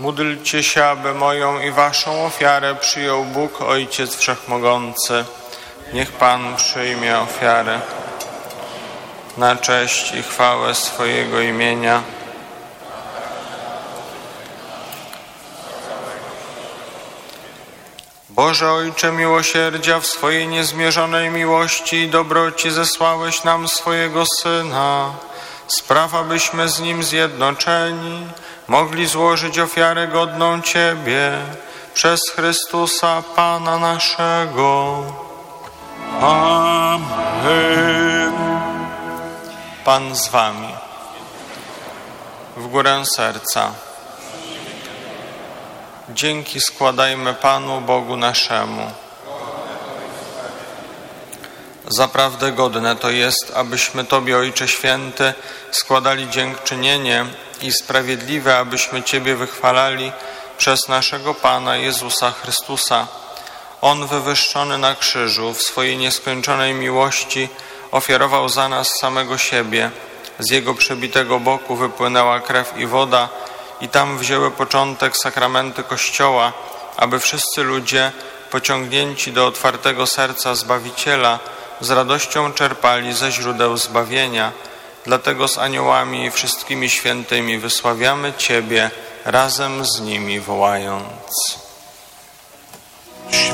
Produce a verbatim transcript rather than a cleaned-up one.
Módlcie się, aby moją i waszą ofiarę przyjął Bóg, Ojciec Wszechmogący. Niech Pan przyjmie ofiarę na cześć i chwałę swojego imienia. Boże Ojcze miłosierdzia, w swojej niezmierzonej miłości i dobroci zesłałeś nam swojego Syna. Spraw, abyśmy z Nim zjednoczeni mogli złożyć ofiarę godną Ciebie przez Chrystusa Pana naszego. Amen. Pan z wami. W górę serca. Dzięki składajmy Panu Bogu naszemu. Zaprawdę godne to jest, abyśmy Tobie, Ojcze Święty, składali dziękczynienie i sprawiedliwe, abyśmy Ciebie wychwalali przez naszego Pana Jezusa Chrystusa. On, wywyższony na krzyżu, w swojej nieskończonej miłości ofiarował za nas samego siebie. Z Jego przebitego boku wypłynęła krew i woda i tam wzięły początek sakramenty Kościoła, aby wszyscy ludzie, pociągnięci do otwartego serca Zbawiciela, z radością czerpali ze źródeł zbawienia. Dlatego z aniołami i wszystkimi świętymi wysławiamy Ciebie, razem z nimi wołając.